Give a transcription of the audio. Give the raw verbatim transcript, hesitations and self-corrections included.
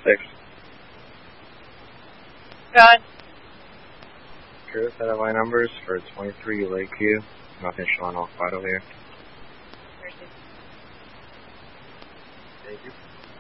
six. Got it. Curious out of my numbers for twenty-three Lakeview. Nothing showing off vital here. Thursday. Thank you.